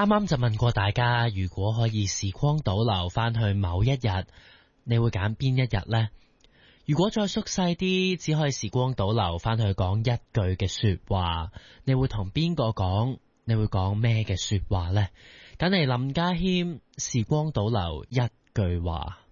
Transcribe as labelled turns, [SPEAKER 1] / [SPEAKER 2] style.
[SPEAKER 1] 啱啱就問過大家，如果可以時光倒流返去某一日，你會揀邊一日呢？如果再縮細啲，只可以時光倒流返去講一句嘅說話，你會同邊個講？你會講咩嘅說話呢？揀嚟林家謙，時光倒流一句話。